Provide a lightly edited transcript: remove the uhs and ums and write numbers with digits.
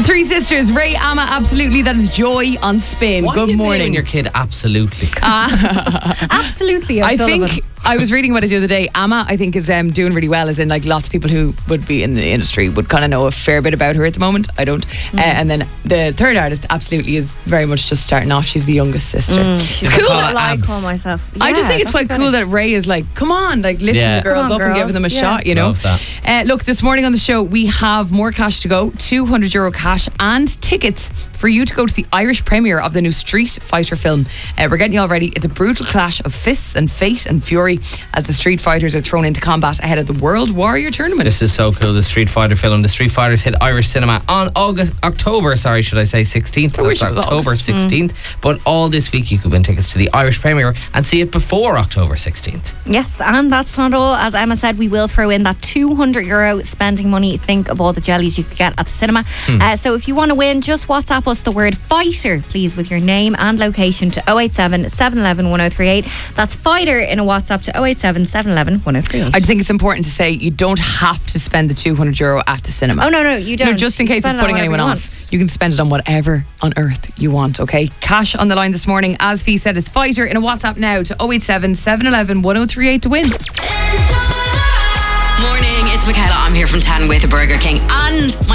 three sisters, Ray, Amma, absolutely. That is Joy on Spin. Why Good are you morning. naming your kid absolutely? Absolutely. I think I was reading about it the other day. Amma, I think, is doing really well, as in like lots of people who would be in the industry would kind of know a fair bit about her at the moment. I don't. And then the third artist, absolutely, is very much just starting off. She's the youngest sister. She's cool cool that I call myself. I just think Yeah, it's quite that's cool better. that Ray is like, come on, like lifting Yeah. the girls Come on, up and girls. giving them a Yeah. shot, you know. Love that. Look, this morning on the show, we have more cash to go, €200 cash and tickets for you to go to the Irish premiere of the new Street Fighter film. We're getting you all ready. It's a brutal clash of fists and fate and fury as the Street Fighters are thrown into combat ahead of the World Warrior Tournament. This is so cool. The Street Fighter film. The Street Fighters hit Irish cinema on October 16th. wish That's it was October August. 16th. But all this week you could win tickets to the Irish premiere and see it before October 16th. Yes, and that's not all. As Emma said, we will throw in that €200 spending money. Think of all the jellies you could get at the cinema. So if you want to win, just WhatsApp us the word fighter, please, with your name and location to 087 711 1038. That's fighter in a WhatsApp to 087 711 1038. I think it's important to say you don't have to spend the €200 at the cinema. Oh, no, you don't. No, just in case Spend it's it on putting anyone whatever you off. want. You can spend it on whatever on earth you want, okay? Cash on the line this morning. As Fee said, it's fighter in a WhatsApp now to 087 711 1038 to win. Morning, it's Michaela. I'm here from 10 with Burger King and my